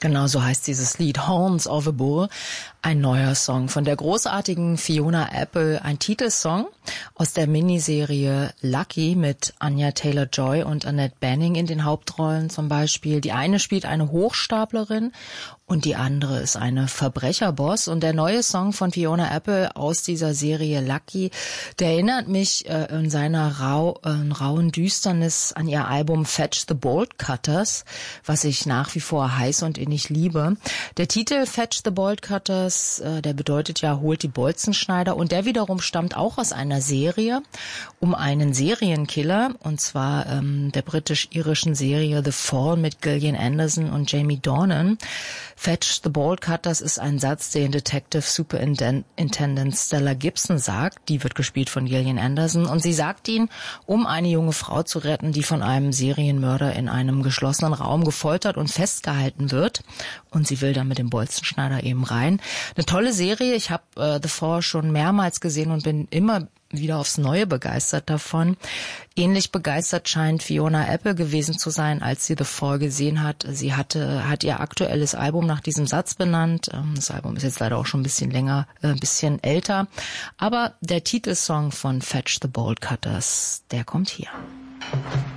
Genau so heißt dieses Lied, Horns of a Bull, ein neuer Song von der großartigen Fiona Apple, ein Titelsong aus der Miniserie Lucky mit Anya Taylor-Joy und Annette Bening in den Hauptrollen zum Beispiel. Die eine spielt eine Hochstaplerin und die andere ist eine Verbrecherboss. Und der neue Song von Fiona Apple aus dieser Serie Lucky, der erinnert mich in seiner rauen Düsternis an ihr Album Fetch the Bolt Cutters, was ich nach wie vor heiß und innig liebe. Der Titel Fetch the Bolt Cutters, der bedeutet ja, holt die Bolzenschneider, und der wiederum stammt auch aus einer Serie um einen Serienkiller, und zwar der britisch-irischen Serie The Fall mit Gillian Anderson und Jamie Dornan. Fetch the Bolt Cutters ist ein Satz, den Detective Superintendent Stella Gibson sagt. Die wird gespielt von Gillian Anderson, und sie sagt ihn, um eine junge Frau zu retten, die von einem Serienmörder in einem geschlossenen Raum gefoltert und festgehalten wird. Und sie will dann mit dem Bolzenschneider eben rein. Eine tolle Serie. Ich habe The Fall schon mehrmals gesehen und bin immer wieder aufs Neue begeistert davon. Ähnlich begeistert scheint Fiona Apple gewesen zu sein, als sie The Fall gesehen hat. Sie hat ihr aktuelles Album nach diesem Satz benannt. Das Album ist jetzt leider auch schon ein bisschen älter. Aber der Titelsong von Fetch the Bolt Cutters, der kommt hier.